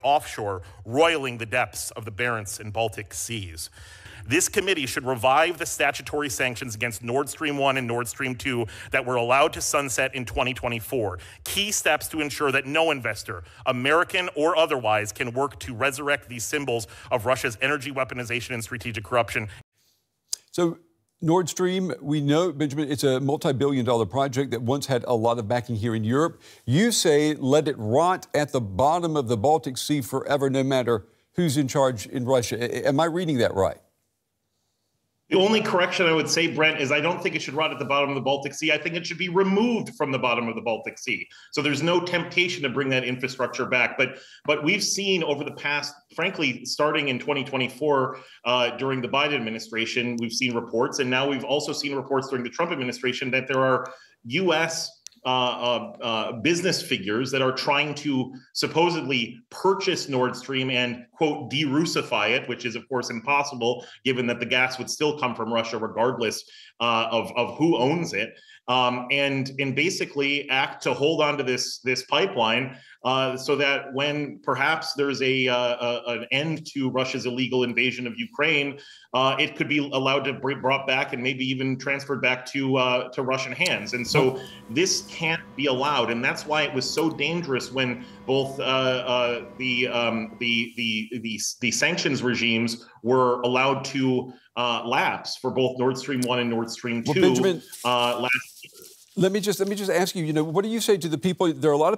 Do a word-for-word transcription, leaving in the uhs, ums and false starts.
offshore, roiling the depths of the Barents and Baltic seas. This committee should revive the statutory sanctions against Nord Stream one and Nord Stream two that were allowed to sunset in twenty twenty-four. Key steps to ensure that no investor, American or otherwise, can work to resurrect these symbols of Russia's energy weaponization and strategic corruption. So Nord Stream, we know, Benjamin, it's a multi-billion dollar project that once had a lot of backing here in Europe. You say let it rot at the bottom of the Baltic Sea forever, no matter who's in charge in Russia. Am I reading that right? The only correction I would say, Brent, is I don't think it should rot at the bottom of the Baltic Sea. I think it should be removed from the bottom of the Baltic Sea. So there's no temptation to bring that infrastructure back. But but we've seen over the past, frankly, starting in twenty twenty-four, uh, during the Biden administration, we've seen reports. And now we've also seen reports during the Trump administration that there are U S Uh, uh, uh, business figures that are trying to supposedly purchase Nord Stream and, quote, de-Russify it, which is, of course, impossible, given that the gas would still come from Russia regardless uh, of, of who owns it, um, and, and basically act to hold on to this, this pipeline uh, so that when perhaps there's a, uh, a an end to Russia's illegal invasion of Ukraine, uh, it could be allowed to be brought back and maybe even transferred back to uh, to Russian hands. And so this can't be allowed, and that's why it was so dangerous when both uh, uh, the, um, the the the the sanctions regimes were allowed to uh, lapse for both Nord Stream one and Nord Stream two well, Benjamin, uh, last year. Let me just let me just ask you. You know, what do you say to the people? There are a lot of